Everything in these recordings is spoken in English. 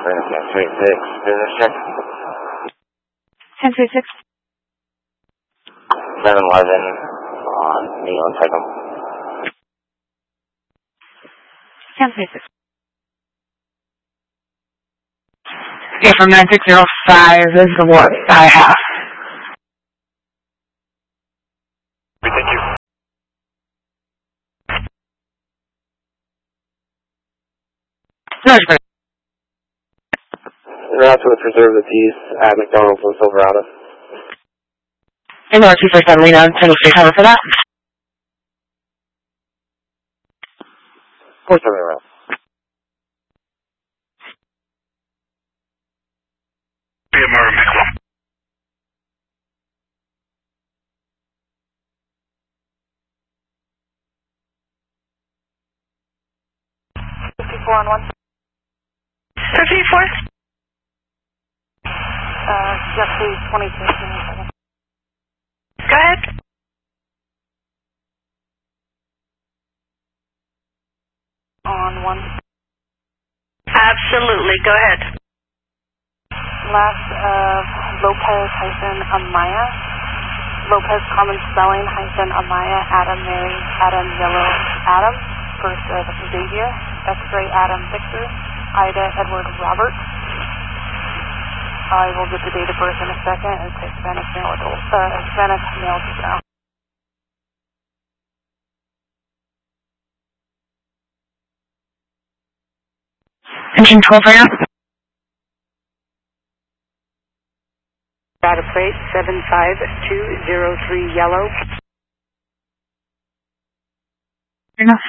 1036, business check. 1036. 711 on Neon Cycle. 1036. Yeah, from 9605 is the one I have. Thank you. No, it's great. Route to preserve the peace at McDonald's in Silverado. And no, 247 Lena, 1003 cover for that. 47 around. BMR Mixel. On 1. 54? Yes, please, 22. Go ahead. On 1. Absolutely, go ahead. Last of Lopez-Amaya. Lopez common spelling -Amaya, Adam Mary, Adam Yellow, Adam. First of Xavier, X-ray Adam Victor, Ida Edward Robert. I will get the date of birth in a second. It's Hispanic male adult, Hispanic male juvenile. Engine 12 right now. Data plate 75203 yellow. Enough.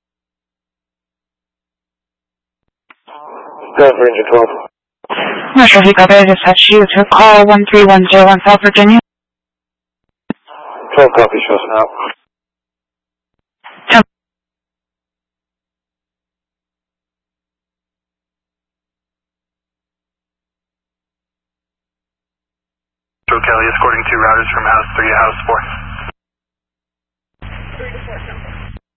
Go for engine 12. Not sure if you got there. I just touched you to call 13101 South Virginia. 12 copy, shows now. Joe Kelly escorting 2 routers from house 3 to house 4. 3 to 4 something.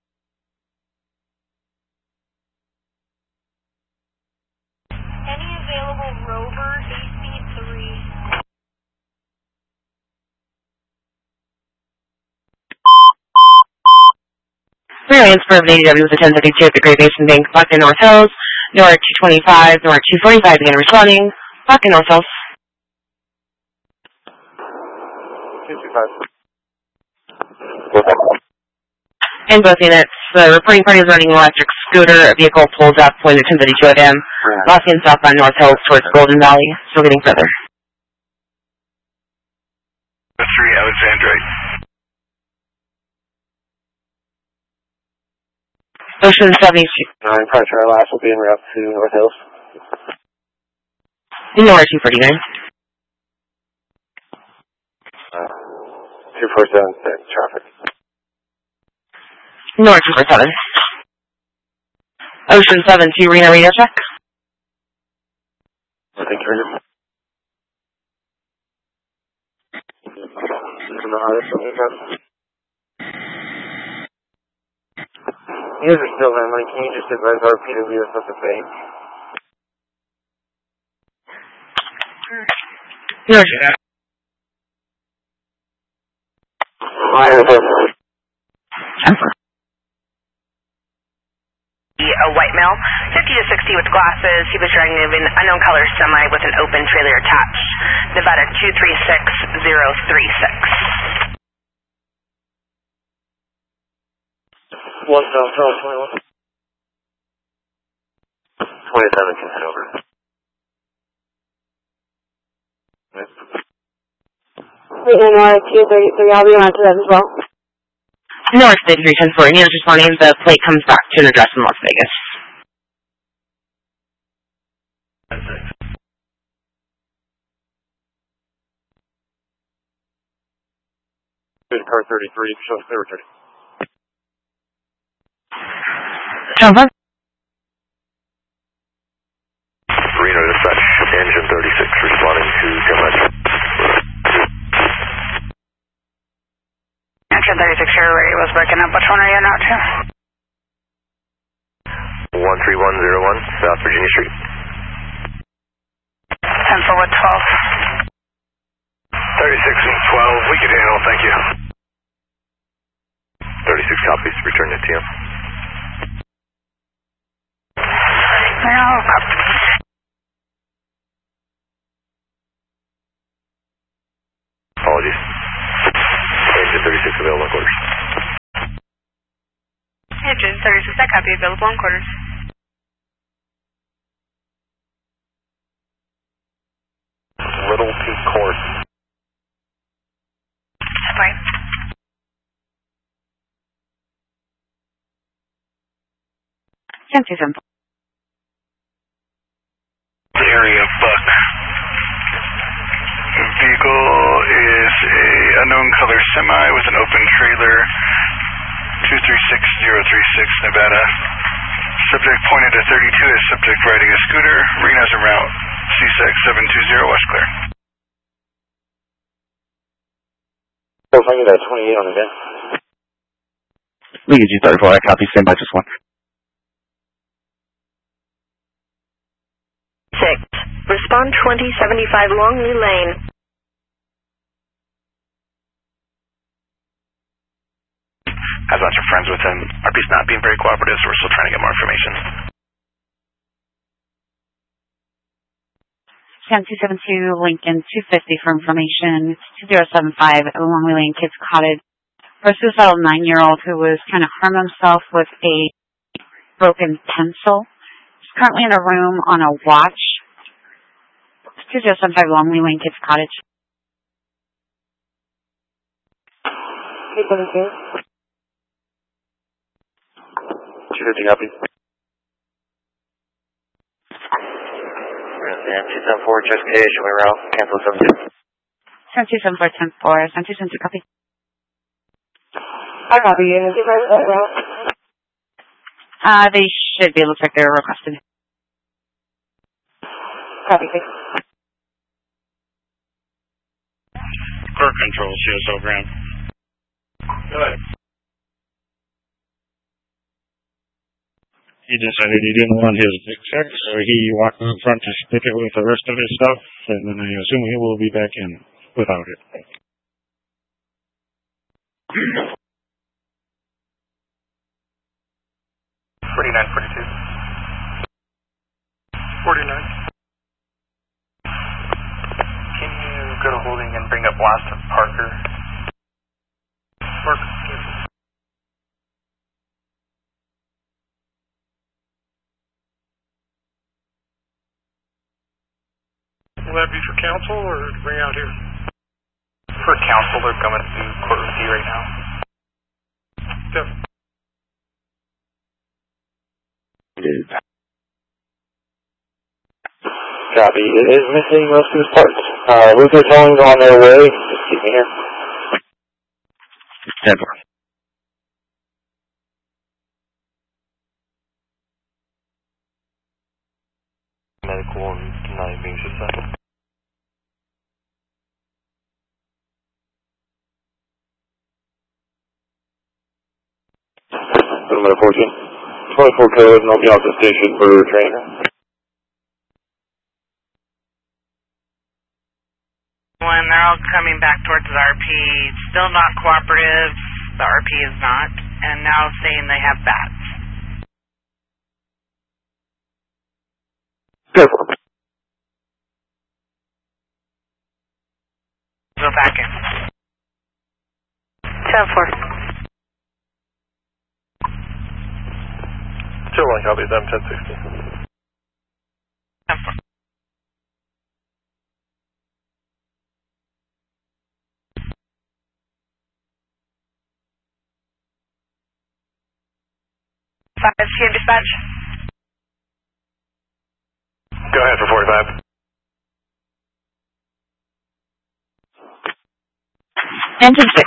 Any available Rover AC3? Variance for ADW with a 1032 at the Great Basin Bank, Buckton North Hills, Newark 225, Newark 245, begin responding, Buckton North Hills. 225. In both units, the reporting party is running an electric scooter. A vehicle pulls up, pointed 1032 at him. Losing southbound North Hills towards Golden Valley, still getting further. 3 Alexandrite. Ocean 72. 9, pressure last will be en route to North Hills. Newark 249. 2476, traffic. Newark 247. Ocean 72, Reno radio check. Thank you very much. You guys are still in, like, can you just advise our PW is not the same? Newark 2. A white male, 50 to 60 with glasses. He was driving an unknown color semi with an open trailer attached. Nevada 236036. 1,021. 27 can head over. North 233, I'll be on to that as well. North 3310 Newark responding, the plate comes back to an address in Las Vegas. Car 33, shows clear return. Over. Reno dispatch, engine 36 responding to Gemini. Engine 36, your radio was breaking up. Which one are you now to? 13101, South Virginia Street. for 112. 36 and 12, we can handle, thank you. 36 copies, return to TM. Apologies. Engine 36 available on quarters. Engine 36, that copy available on quarters. Little Peak Court. Fine. Area Buck. The vehicle is a unknown color semi with an open trailer, 236036 Nevada. Subject pointed to 32 as subject riding a scooter. Reno's en route. CSEC 720, watch clear. So if I get that 28 on the day. League G34, I copy, stand by just one. 6. Respond 2075 Longley Lane. Has a bunch of friends with him. RP's not being very cooperative, so we're still trying to get more information. 272 Lincoln 250 for information. 2075 Longley Lane Kids Cottage. For a suicidal 9-year-old who was trying to harm himself with a broken pencil. He's currently in a room on a watch. 2075 Longley Lane Kids Cottage. 272. 250 copy. 274, just K, show me route, cancel 72. 274, 272 copy. I copy you, is it right route? They should be, it looks like they're requested. Copy, Core control, CSO ground. Good. He decided he didn't want his big check, so he walked in front to stick it with the rest of his stuff, and then I assume he will be back in without it. Can you go to holding and bring up last of Parker? Parker. Will that be for council or to bring out here? For council, they're coming to court with you right now. Definitely. Copy. It is missing most of his parts. Luther Towing's on their way. Just keep me here. 10-4. Medical and not being successful. Number 14. 24 code, and I'll be off the station for training. When they're all coming back towards the RP, still not cooperative, the RP is not, and now saying they have bats. Go. Go back in. 10-4. Still one copy, them 1060. 10-4. CM dispatch. Go ahead for 45. Engine 6.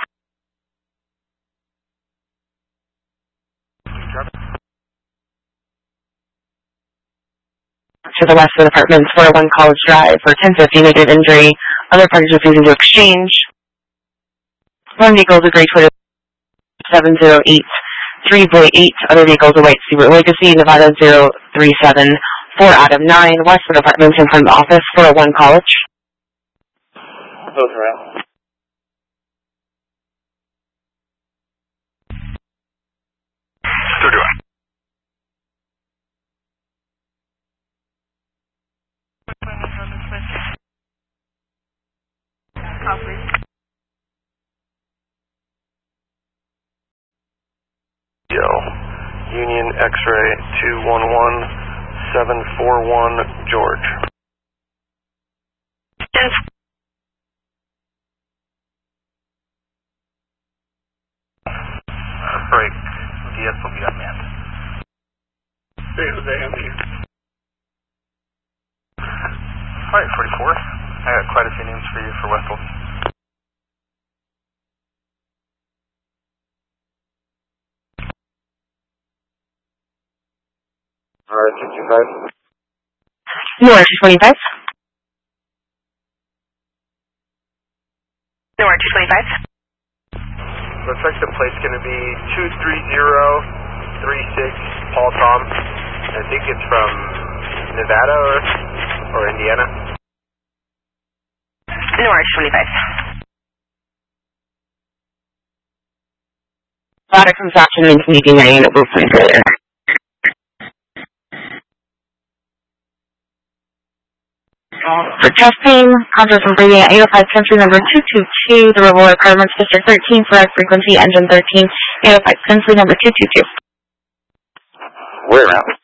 To the west of the apartments, 401 College Drive for 1050 negative injury. Other parties refusing to exchange. One vehicle is a gray Toyota 708 3.8. Other vehicles a white Subaru Legacy, Nevada 037 4 Adam 9, Westwood Apartments in front of the office, 401 College. Both around. Union X-ray 211741 George. Break. DS will be unmanned. Alright, 44. I got quite a few names for you for Westwood. Alright, 65. Newark 25. Newark 25. Looks like the plate's going to be 23036 Paul Tom. I think it's from Nevada or Indiana. Newark 25. Ladder comes action in Canadian Unit Wilson. For testing, contact from Brady at 805 country number 222, the River Requirements District 13, for frequency engine 13, 805 country number 222. We're out.